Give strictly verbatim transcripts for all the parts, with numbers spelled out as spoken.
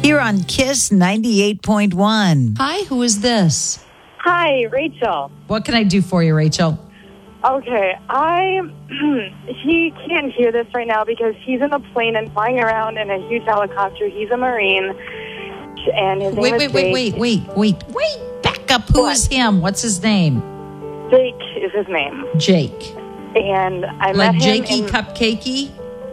Here on Kiss ninety-eight point one. Hi, who is this? Hi, Rachel. What can I do for you, Rachel? Okay, I he can't hear this right now because he's in a plane and flying around in a huge helicopter. He's a Marine, and his Wait, name wait, is wait, Jake. wait, wait, wait, wait. Back up. Who What? is him? What's his name? Jake is his name, Jake. and I Like met him Jakey in... Cupcakey?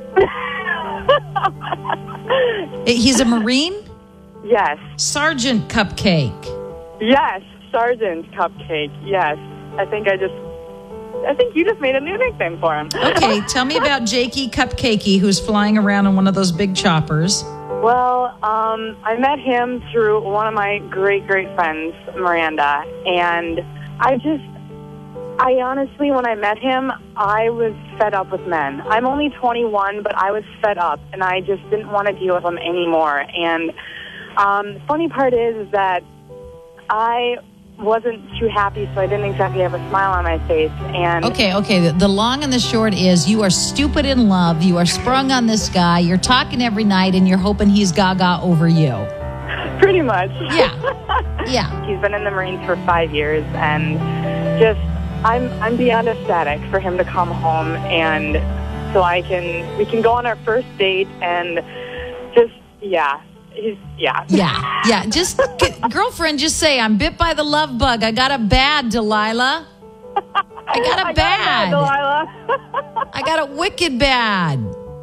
He's a Marine? Yes, Sergeant Cupcake. yes, Sergeant Cupcake. Yes, I think I just, I think you just made a new nickname for him. Okay, tell me about Jakey Cupcakey, who's flying around in one of those big choppers. Well, um, I met him through one of my great, great friends, Miranda, and I just, I honestly, when I met him, I was fed up with men. I'm only twenty-one, but I was fed up, and I just didn't want to deal with them anymore. And um, the funny part is, is that I wasn't too happy, so I didn't exactly have a smile on my face. And Okay, okay. The, the long and the short is you are stupid in love. You are sprung on this guy. You're talking every night, and you're hoping he's gaga over you. pretty much. Yeah. Yeah. He's been in the Marines for five years, and just I'm I'm beyond ecstatic for him to come home, and so I can we can go on our first date, and just yeah, he's yeah Yeah. Yeah. Just, girlfriend, just say, I'm bit by the love bug. I got a bad, Delilah. I got a I got bad. that, Delilah. I got a wicked bad.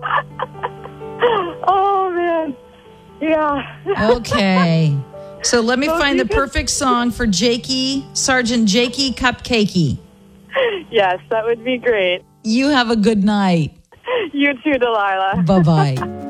Oh man, yeah. Okay. So let me So find you the could- perfect song for Jakey, Sergeant Jakey Cupcakey. Yes, that would be great. You have a good night. You too, Delilah. Bye-bye.